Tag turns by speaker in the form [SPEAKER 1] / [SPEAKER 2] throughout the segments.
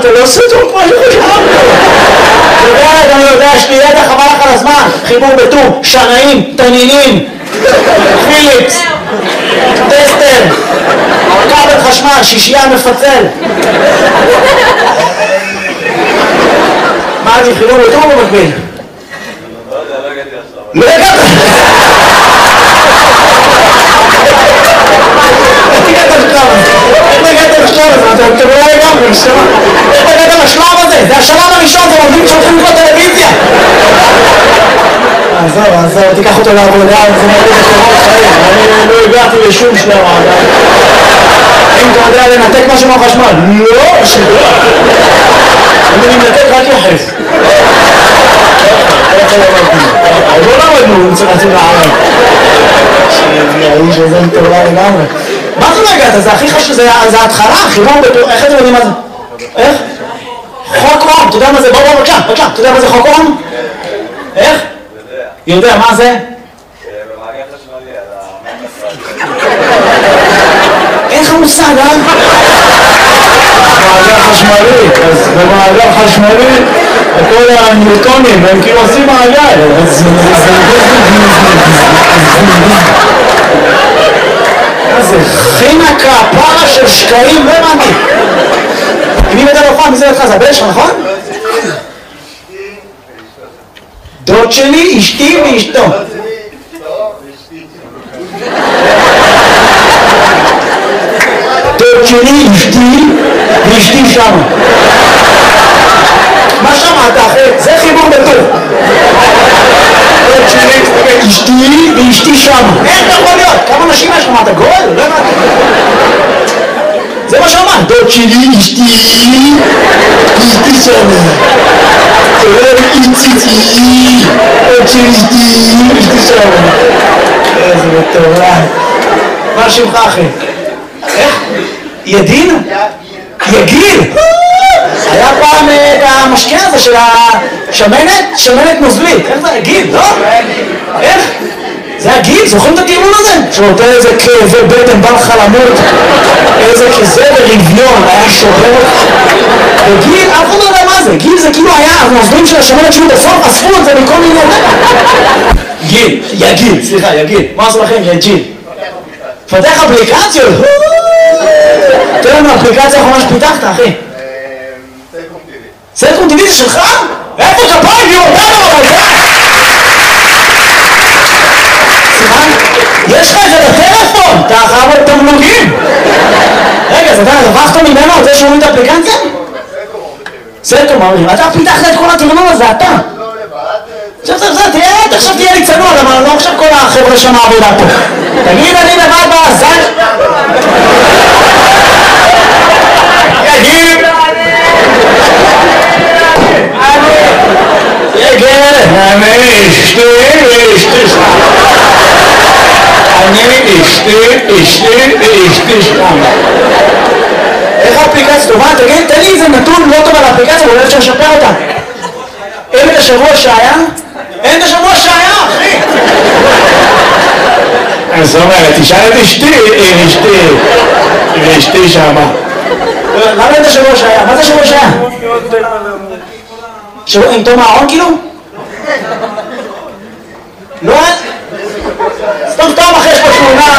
[SPEAKER 1] אתה לא עושה טוב כמו שחשבנו. אני יודע, יש לי ידע חבל לך על הזמן. חיבור בטור, שנאים, תנינים, פיליפס, טסטר, כבל חשמל, שישייה מפצל. מה זה חיבור בטור במקביל? לא הגעת! איך הגעת לשלב הזה? אתה לא הגעת לשלב הזה? איך הגעת לשלב הזה? זה השלב הראשון, זה עובדים שהולכים לקרוא טלוויזיה. עזוב, תיקח אותו לעבודה, זה מרגיש לקרוא חיים. אני לא הגעתי לשום שלב עדיין. אם אתה יודע לנתק משהו מהחשמל, לא, שלא. אני מנתק רק יחס. עוד לא למדנו, רצינו לערב. האיש הזה מטורלל לגמרי. מה זה לא הגעת? זה הכי חשוב, זה ההתחלה, חיבור בטור, איך אתם יודעים מה זה? איך? חוק אום, אתה יודע מה זה? בוא, בבקשה, אתה יודע מה זה חוק אום? איך? יודע, מה זה?
[SPEAKER 2] במעגל חשמלי,
[SPEAKER 1] אין לך מושג, אה? מעגל חשמלי, אז במעגל חשמלי כל הניוטונים הם כאילו עושים מעגל. מה זה? חינקה, פרה של שקעים, לא הבנתי. אני יודע לא פעם, מי זה לך? זה הבן שלך, נכון? דוד שלי, אשתי ואשתו. דוד שלי, אשתי ואשתי שמה. מה שמעת אחרי? זה חיבור בטור. דוד שלי, אשתי ואשתי שמה. איך אתה יכול להיות? כמה נשים יש לך? מה אתה גול? לא הבנתי. זה מה שאמרת. דוד שלי, אשתי שמה. איציצי, עוד של אשתי שמה. איזה מטורף. מה שמך אחי? איך? ידין? יגיל? היה פעם את המשקע הזה של השמנת? שמנת נוזלית. איך זה? יגיל, לא? איך? זה הגיל? זוכרים את הטיעון הזה? שנותן איזה כאבי בטן, בא לך למות, איזה כזה ברביון, היה שובר אותך. וגיל, אף אחד לא יודע מה זה. גיל זה כאילו היה הנוזלים של השמנת שהוא בסוף אספו את זה מכל מיני... גיל, יגיל, סליחה, יגיל. מה עשו לכם? יגיל. פתח אפליקציות. תראה לנו אפליקציה האחרונה שפיתחת, אחי. סלקום טיווי זה שלך? איפה כפיים? היא אותנו בבית! יש לך את זה בטלפון, אתה חייב את תמלוגים. רגע, אז אתה רווחת ממנו על זה שהוא את האפליקציה? סלקום אומרים, אתה פיתחת את כל התרנון הזה, אתה. תראה, עכשיו תהיה לי צנוע, אבל לא עכשיו כל החבר'ה שם העבודה פה. תגיד, אני לבד בעזן. יגיד. אני אשתי שם. איך האפליקציה טובה? תגיד, תן לי איזה נתון לא טוב על האפליקציה, אבל אפשר לשפר אותה. אין את השבוע שהיה? אין את השבוע שהיה, אחי! אז זאת אומרת, תשאל את אשתי, אשתי שמה. למה אין את השבוע שהיה? מה זה השבוע שהיה? עם תום הארון כאילו? לא? סתם אחרי יש פה תמונה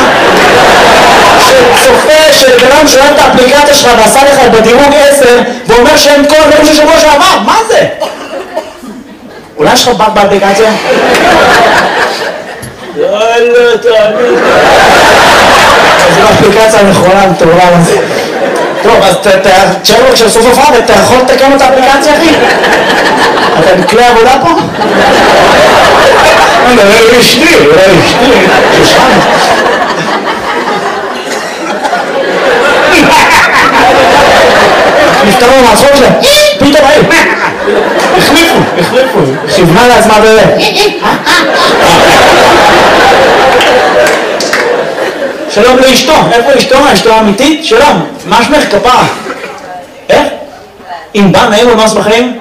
[SPEAKER 1] שצופה שבנם שואל את האפליקציה שלך ועשה לך בדירוג 10 ואומר שאין כל דברים של שבוע שעבר, מה זה? אולי יש לך בת באפליקציה? לא תאמין. זו האפליקציה הנכונה מטורלל הזה. טוב, אז תשאר לו כשסוף הופעה ואתה יכול לתקן את האפליקציה, אחי? אתה בכלי עבודה פה? אולי אשתי, שושחן. נפטרו מהצחוק שלהם, פתאום היו, החליפו, כיוונה לעצמה שלום לאשתו, איפה אשתו? אשתו האמיתית? שלום, מה שמך? כפרה? איך? אם בא נעים ומס בחיים?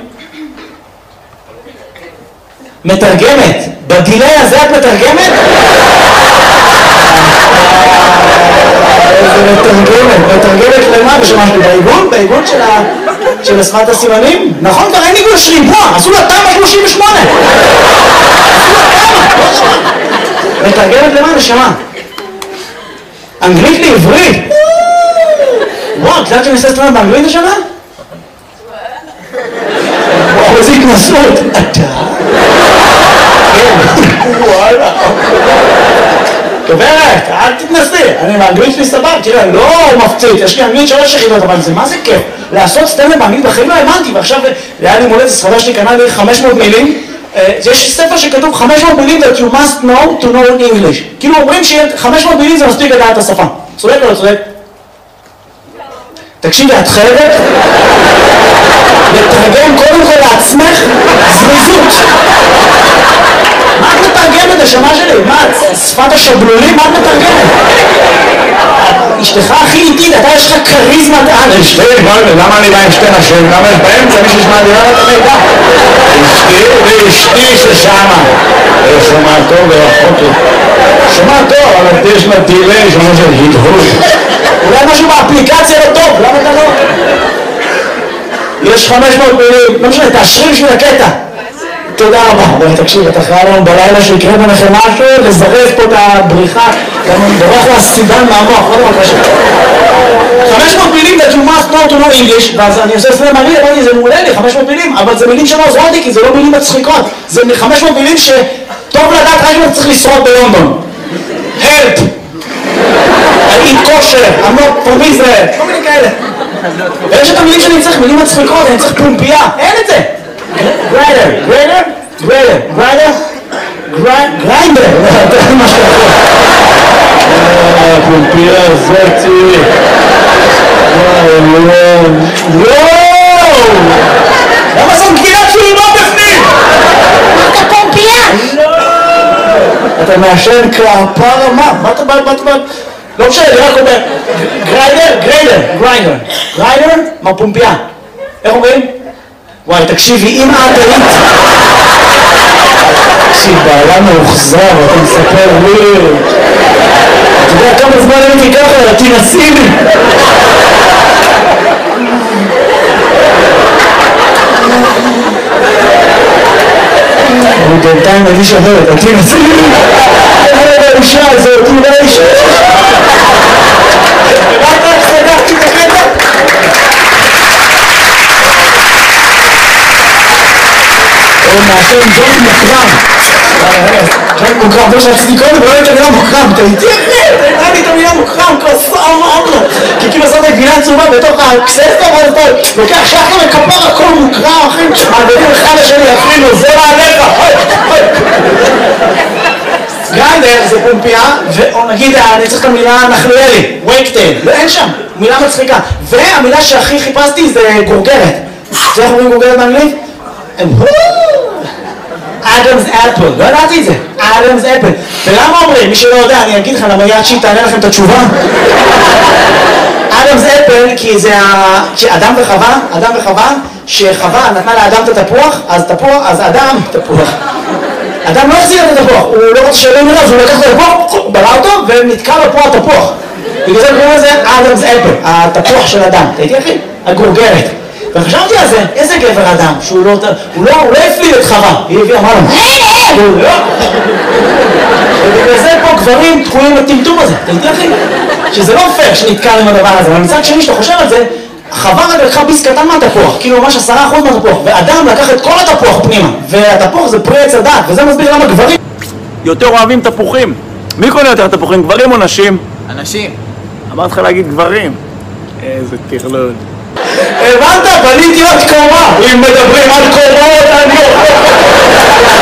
[SPEAKER 1] מתרגמת, בדילי הזה את מתרגמת? זה מתרגמת למה בשמשתי? בעיגון של השפת הסימנים? נכון, כבר אין עיגון, יש ריבוע, עשו לה תמ"א 38. מתרגמת למה נשמה? אנגלית לעברית? וואו, קצת שאני עושה סטרנד באנגלית השנה? וואו, איזה התנסות. אתה? וואלה. גברת, אל תתנסי, אני באנגלית שלי סבבה, תראה, לא מפציץ, יש לי אנגלית 3 יחידות, אבל זה מה זה כיף? לעשות סטנדאפ באנגלית בחיים לא האמנתי, ועכשיו היה לי מולדת, ספרדה שלי קנה לי 500 מילים, יש ספר שכתוב 500 מילים that you must know to know English, כאילו אומרים ש500 מילים זה מספיק לדעת את השפה, צודק או לא צודק? תקשיבי, את חייבת לתרגם קודם כל לעצמך זריזות. מה את מתרגמת השמה שלי? מה, שפת השבלולים? מה את מתרגמת? אשתך הכי איטית, אתה יש לך כריזמת על. אשתי, למה אני בא עם שתי נשים? למה יש באמצע מי שישמע לי? למה אתה מידע? אשתי ואשתי ששמה. שומע טוב ואחותי. שומע טוב, אבל יש לה דילי, שומע של הדהוד. אולי משהו באפליקציה לא טוב, למה אתה לא? יש 500 מילים, לא משנה, תאשרי בשביל הקטע. תודה רבה. בואי תקשיב, אתה חייב לנו בלילה שיקרה ביניכם משהו, לזרז פה את הבריחה, גם בורח לסידן מהמוח, לא דבר קשה. 500 מילים that you must know to know English, ואז אני עושה סלם מעניין, אמרתי, זה מעולה לי, 500 מילים, אבל זה מילים שלא עוזרות לי, כי זה לא מילים מצחיקות. זה 500 מילים שטוב לדעת רק אם צריך לשרוד בלונדון. Help! I eat kosher, I'm not from Israel, כל מיני כאלה. ויש את המילים שאני צריך, מילים מצחיקות, אני צריך פומפייה, אין את זה. גריינדר, זה מה שאתה פומפייה, זאתי. וואו! למה זאת גבינת שלי לא בפנים?
[SPEAKER 3] אתה פומפייה?
[SPEAKER 1] אתה מעשן כפרה, מה אתה בא? לא משנה, אני רק אומר, גריינדר, מה פומפייה? איך אומרים? וואי, תקשיבי, אם את היית... תקשיב, בעלה מאוחזר, אתה מספר לי... אתה יודע כמה זמן הייתי ככה, תנסי לי. אני בינתיים מרגיש אחרת, תנסי לי. האישה הזאת, היא לא אישה. רק סגרתי את הקטע. הוא מעשן ג'ון מוקרם. ג'ון מוקרם, לא שרציתי קודם, לא הייתי את המילה מוקרם. אתה איתי אחרי, אתה איתה לי את המילה מוקרם, כוסה אמרנו. כי כאילו עשית גבינה צהובה בתוך הקססטה, ואז אתה לוקח שחר וכפר הכל מוקרם, אחי. מעבירים אחד לשני, אפילו, זה מעליך. גריינדר זה פומפייה, או נגיד, אני צריך את המילה נחלואלי, וייקטייל, לא אין שם, מילה מצחיקה. והמילה שהכי חיפשתי זה גורגרת. זה איך אומרים גורגרת באנגלית? אדמס אפל, לא ידעתי את זה, אדמס אפל. ולמה אומרים? מי שלא יודע, אני אגיד לך, למה יד שהיא תענה לכם את התשובה? אדמס אפל, כי זה אדם וחווה, שחווה נתנה לאדם את התפוח, אז אדם, תפוח. אדם לא החזיר את התפוח, הוא לא רוצה שלא נראה, אז הוא לקח את התפוח, ברא אותו, ונתקע לו פה התפוח. בגלל זה קוראים לזה אדמס אפל, התפוח של אדם. אתה איתי אחי? הגורגרת. וחשבתי על זה, איזה גבר אדם, שהוא לא הפליל את חווה, היא הביאה, אמרה לו, ובגלל זה פה גברים תקועים לטמטום הזה, אתה איתי אחי? שזה לא פייר שנתקע עם הדבר הזה, אבל מצד שני שאתה חושב על זה, חווה רק לקחה ביס קטן מהתפוח, כאילו ממש 10% מהתפוח, ואדם לקח את כל התפוח פנימה, והתפוח זה פרי עץ הדת, וזה מסביר למה גברים יותר אוהבים תפוחים. מי קונה יותר תפוחים, גברים או נשים?
[SPEAKER 4] אנשים.
[SPEAKER 1] אמרת לך להגיד גברים. איזה תכלול. הבנת? בניתי עוד קומה. אם מדברים על קומות, אני אוכל.